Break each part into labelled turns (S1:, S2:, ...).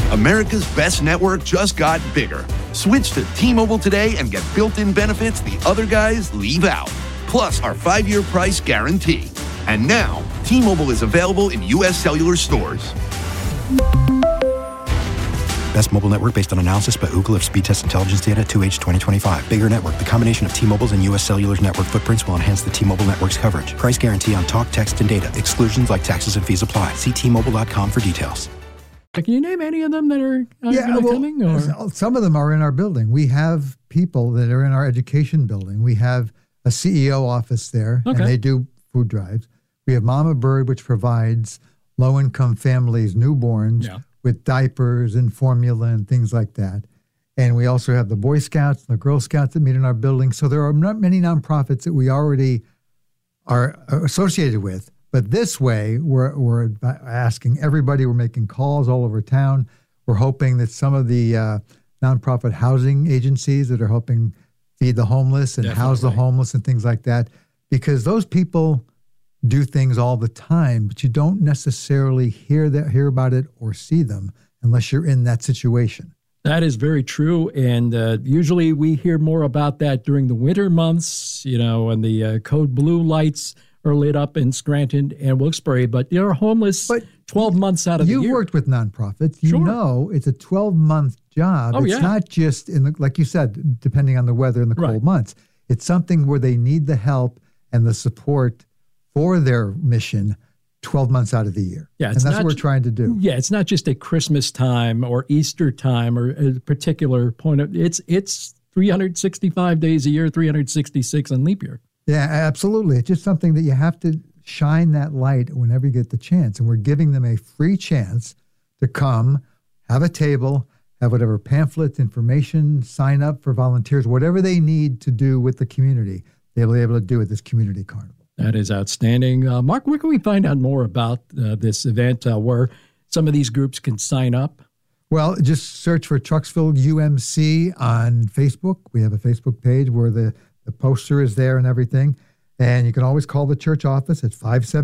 S1: America's best network just got bigger. Switch to T-Mobile today and get built-in benefits the other guys leave out. Plus our 5-year price guarantee. And now, T-Mobile is available in U.S. cellular stores.
S2: Best mobile network based on analysis by Ookla of speed test intelligence data 2H 2025. Bigger network. The combination of T-Mobile's and U.S. Cellular's network footprints will enhance the T-Mobile network's coverage. Price guarantee on talk, text, and data. Exclusions like taxes and fees apply. See T-Mobile.com for details.
S3: Can you name any of them that are coming? Or?
S4: Some of them are in our building. We have people that are in our education building. We have a CEO office there, and they do food drives. We have Mama Bird, which provides low-income families, newborns, with diapers and formula and things like that. And we also have the Boy Scouts and the Girl Scouts that meet in our building. So there are not many nonprofits that we already are associated with. But this way, we're asking everybody. We're making calls all over town. We're hoping that some of the nonprofit housing agencies that are helping feed the homeless and house the homeless and things like that, because those people do things all the time, but you don't necessarily hear about it or see them unless you're in that situation.
S3: That is very true. And usually we hear more about that during the winter months, when the code blue lights are lit up in Scranton and Wilkes-Barre, but you're homeless 12 months out of the year.
S4: You worked with nonprofits. You know it's a 12-month job. It's not just, like you said, depending on the weather in the cold months. It's something where they need the help and the support for their mission 12 months out of the year. Yeah, and that's what we're trying to do.
S3: Yeah, it's not just at Christmas time or Easter time or a particular point. It's 365 days a year, 366 on leap year.
S4: Yeah, absolutely. It's just something that you have to shine that light whenever you get the chance. And we're giving them a free chance to come, have a table, have whatever pamphlets, information, sign up for volunteers, whatever they need to do with the community, they'll be able to do at this community carnival.
S3: That is outstanding. Mark, where can we find out more about this event, where some of these groups can sign up?
S4: Well, just search for Trucksville UMC on Facebook. We have a Facebook page where the poster is there and everything. And you can always call the church office at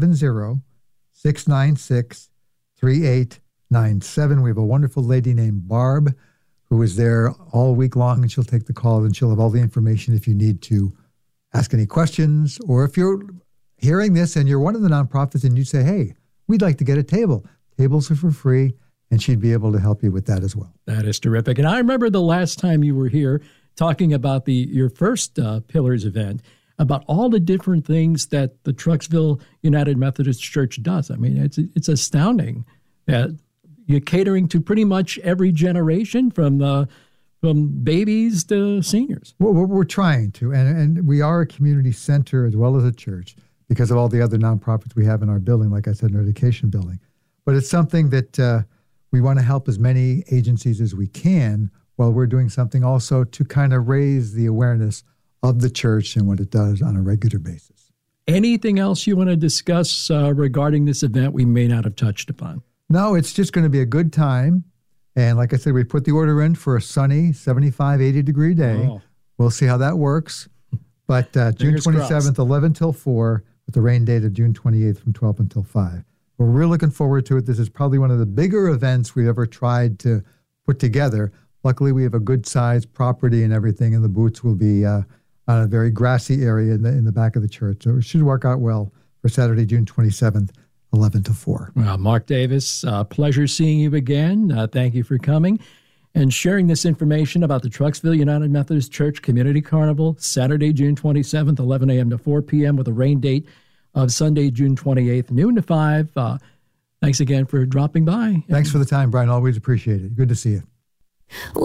S4: 570-696-3897. We have a wonderful lady named Barb who is there all week long, and she'll take the call and she'll have all the information if you need to ask any questions, or if you're hearing this and you're one of the nonprofits and you say, hey, we'd like to get a table. Tables are for free, and she'd be able to help you with that as well.
S3: That is terrific. And I remember the last time you were here talking about your first Pillars event, about all the different things that the Trucksville United Methodist Church does. I mean, it's astounding that you're catering to pretty much every generation from babies to seniors.
S4: Well, we're trying to, and we are a community center as well as a church because of all the other nonprofits we have in our building, like I said, in our education building. But it's something that we want to help as many agencies as we can, while we're doing something also to kind of raise the awareness of the church and what it does on a regular basis.
S3: Anything else you want to discuss regarding this event we may not have touched upon?
S4: No, it's just going to be a good time. And like I said, we put the order in for a sunny 75, 80-degree day. Oh. We'll see how that works. But June 27th, 11 till 4, with the rain date of June 28th from 12 until 5. We're really looking forward to it. This is probably one of the bigger events we've ever tried to put together. Luckily, we have a good-sized property and everything, and the booths will be on a very grassy area in the back of the church. So it should work out well for Saturday, June 27th, 11 to 4.
S3: Well, Mark Davis, pleasure seeing you again. Thank you for coming and sharing this information about the Trucksville United Methodist Church Community Carnival, Saturday, June 27th, 11 a.m. to 4 p.m. with a rain date of Sunday, June 28th, noon to 5. Thanks again for dropping by.
S4: Thanks for the time, Brian. Always appreciate it. Good to see you.